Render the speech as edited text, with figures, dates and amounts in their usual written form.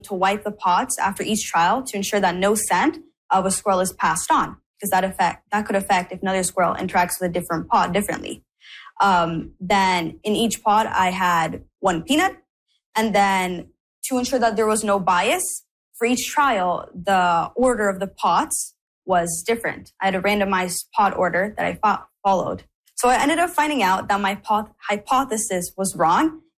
to wipe the pots after each trial to ensure that no scent of a squirrel is passed on, because that could affect if another squirrel interacts with a different pod differently. Then in each pod, I had one peanut. And then to ensure that there was no bias, for each trial, the order of the pots was different. I had a randomized pot order that I followed. So I ended up finding out that my hypothesis was wrong,